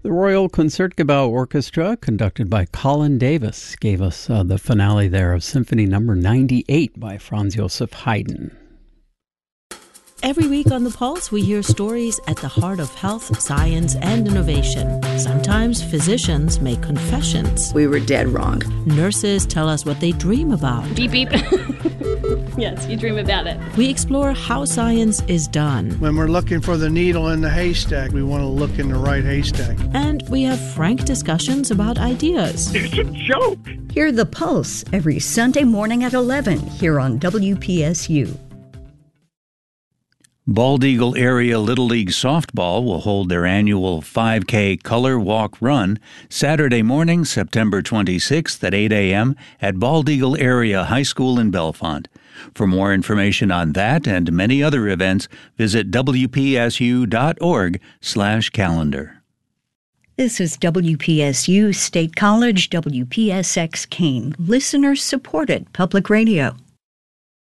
The Royal Concertgebouw Orchestra, conducted by Colin Davis, gave us the finale there of Symphony Number 98 by Franz Joseph Haydn. Every week on The Pulse, we hear stories at the heart of health, science, and innovation. Sometimes physicians make confessions. We were dead wrong. Nurses tell us what they dream about. Beep, beep. Yes, you dream about it. We explore how science is done. When we're looking for the needle in the haystack, we want to look in the right haystack. And we have frank discussions about ideas. It's a joke. Hear The Pulse every Sunday morning at 11 here on WPSU. Bald Eagle Area Little League Softball will hold their annual 5K Color Walk Run Saturday morning, September 26th at 8 a.m. at Bald Eagle Area High School in Bellefonte. For more information on that and many other events, visit wpsu.org/calendar. This is WPSU State College, WPSX Keene, listener-supported public radio.